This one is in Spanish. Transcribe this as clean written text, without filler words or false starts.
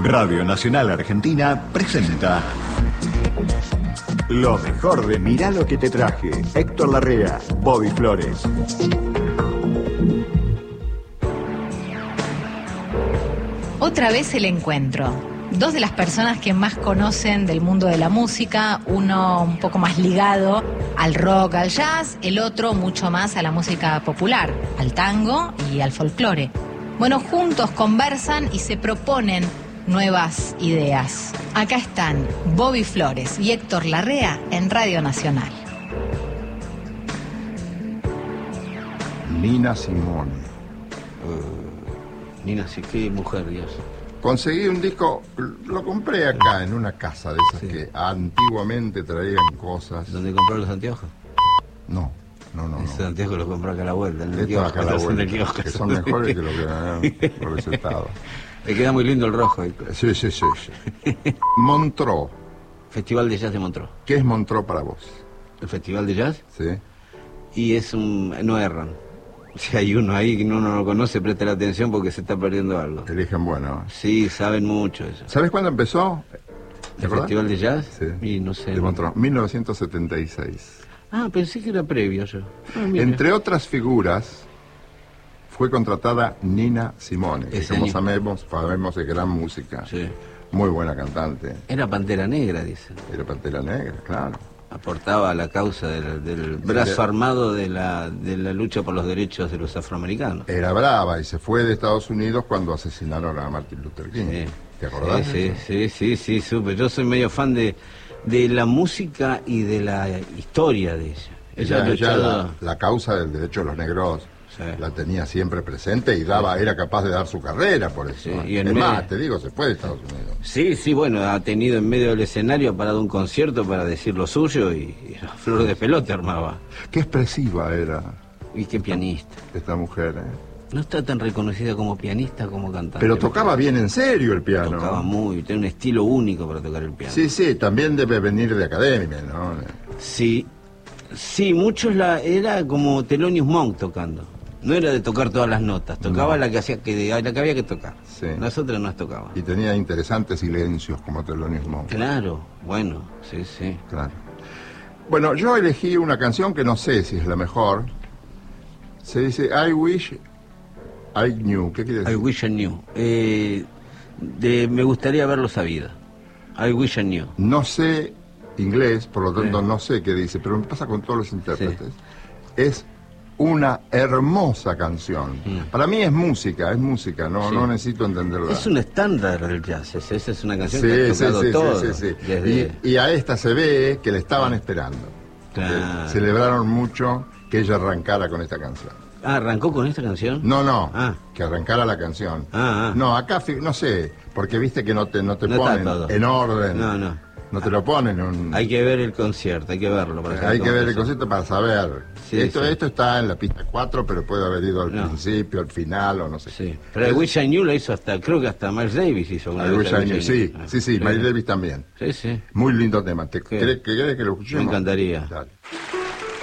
Radio Nacional Argentina presenta lo mejor de Mirá lo que te traje. Héctor Larrea, Bobby Flores. Otra vez el encuentro. Dos de las personas que más conocen del mundo de la música, uno un poco más ligado al rock, al jazz, el otro mucho más a la música popular, al tango y al folclore. Bueno, juntos conversan y se proponen nuevas ideas. Acá están Bobby Flores y Héctor Larrea en Radio Nacional. Nina Simone. Nina, sí, qué mujer, Dios. Conseguí un disco, lo compré acá en una casa de esas que antiguamente traían cosas. ¿Dónde compró los anteojos? No. Ese anteojos los compró acá a la vuelta, en el Esto kiosco, acá a la vuelta, kiosco. que son mejores que lo que han recetado. Le queda muy lindo el rojo. Sí. Montreux. Festival de Jazz de Montreux. ¿Qué es Montreux para vos? ¿El Festival de Jazz? Sí. Y es no erran. Si hay uno ahí que uno no lo conoce, presta la atención porque se está perdiendo algo. Eligen bueno. Sí, saben mucho eso. ¿Sabes cuándo empezó? ¿El Festival de Jazz? Sí. Y no sé. De Montreux, 1976. Ah, pensé que era previo yo. Entre otras figuras, fue contratada Nina Simone, que como sabemos de gran música. Sí. Muy buena cantante. Era Pantera Negra, dicen. Era Pantera Negra, claro. Aportaba a la causa del brazo armado de la lucha por los derechos de los afroamericanos. Era brava y se fue de Estados Unidos cuando asesinaron a Martin Luther King. Sí. ¿Te acordás? Sí, supe. Yo soy medio fan de la música y de la historia de ella. Ella la causa del derecho de los negros la tenía siempre presente y era capaz de dar su carrera por eso. Sí, y te digo, se fue de Estados Unidos. Sí, bueno, ha tenido en medio del escenario, ha parado un concierto para decir lo suyo y la flor de pelota armaba. Qué expresiva era. Y qué pianista. Esta mujer, No está tan reconocida como pianista como cantante. Pero tocaba bien en serio el piano. Tocaba tiene un estilo único para tocar el piano. Sí, también debe venir de academia, ¿no? Sí, muchos era como Thelonious Monk tocando. No era de tocar todas las notas, tocaba la que había que tocar. Sí. Las otras no las tocaba. Y tenía interesantes silencios como Thelonious Monk. Claro, bueno, sí. Claro. Bueno, yo elegí una canción que no sé si es la mejor. Se dice I Wish I Knew. ¿Qué quiere decir? I Wish I Knew. Me gustaría haberlo sabido. I Wish I Knew. No sé inglés, por lo tanto no sé qué dice, pero me pasa con todos los intérpretes. Es una hermosa canción. Para mí es música, no necesito entenderla. Es un estándar del jazz, esa es una canción que ha tocado todo. Sí. Y a esta se ve que le estaban esperando. Claro. Celebraron mucho que ella arrancara con esta canción. Ah, ¿arrancó con esta canción? No, que arrancara la canción. No, acá no sé, porque viste que no te ponen en orden. No te lo ponen. Hay que ver el concierto, hay que verlo. Hay que ver el concierto para saber. Esto está en la pista 4, pero puede haber ido al principio, al final, o no sé. Sí. Pero I Wish I Knew lo hizo creo que hasta Miles Davis hizo una vez. I Wish I Knew, sí, Miles Davis también. Sí. Muy lindo tema. ¿Querés que lo escuchemos? Me encantaría. Dale.